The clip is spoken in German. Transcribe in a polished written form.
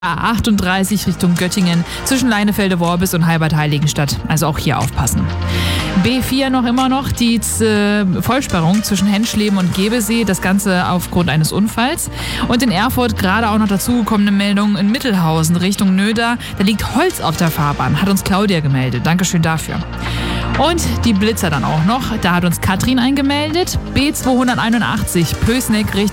A38 Richtung Göttingen zwischen Leinefelde-Worbis und Halbert-Heiligenstadt. Also auch hier aufpassen. B4 noch immer noch die Vollsperrung zwischen Henschleben und Gebesee. Das Ganze aufgrund eines Unfalls. Und in Erfurt gerade auch noch dazugekommene Meldung in Mittelhausen Richtung Nöder. Da liegt Holz auf der Fahrbahn. Hat uns Claudia gemeldet. Dankeschön dafür. Und die Blitzer dann auch noch. Da hat uns Katrin eingemeldet. B281 Pößneck Richtung